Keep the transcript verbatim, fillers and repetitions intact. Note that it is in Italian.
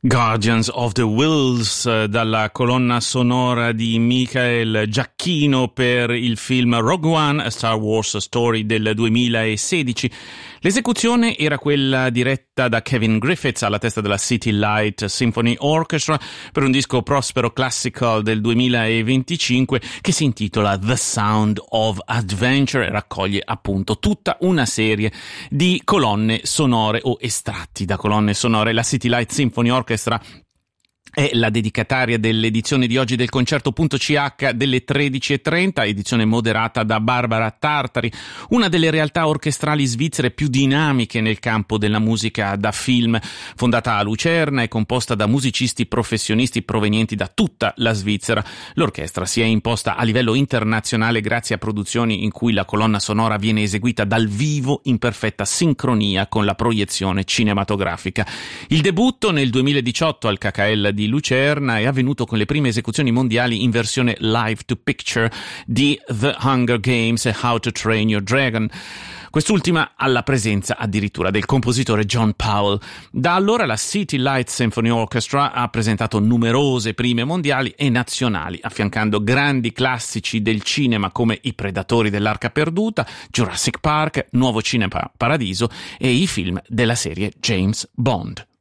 Guardians of the Whills, dalla colonna sonora di Michael Giacchino per il film Rogue One, A Star Wars Story del duemilasedici. L'esecuzione era quella diretta da Kevin Griffiths alla testa della City Light Symphony Orchestra per un disco Prospero Classical del duemilaventicinque che si intitola The Sound of Adventure e raccoglie appunto tutta una serie di colonne sonore o estratti da colonne sonore. La City Light Symphony Orchestra è la dedicataria dell'edizione di oggi del Concerto.ch delle tredici e trenta, edizione moderata da Barbara Tartari, una delle realtà orchestrali svizzere più dinamiche nel campo della musica da film. Fondata a Lucerna e composta da musicisti professionisti provenienti da tutta la Svizzera, l'orchestra si è imposta a livello internazionale grazie a produzioni in cui la colonna sonora viene eseguita dal vivo in perfetta sincronia con la proiezione cinematografica. Il debutto nel duemiladiciotto al K K L di Lucerna è avvenuto con le prime esecuzioni mondiali in versione live to picture di The Hunger Games e How to Train Your Dragon, quest'ultima alla presenza addirittura del compositore John Powell. Da allora la City Light Symphony Orchestra ha presentato numerose prime mondiali e nazionali, affiancando grandi classici del cinema come I Predatori dell'Arca Perduta, Jurassic Park, Nuovo Cinema Paradiso e i film della serie James Bond.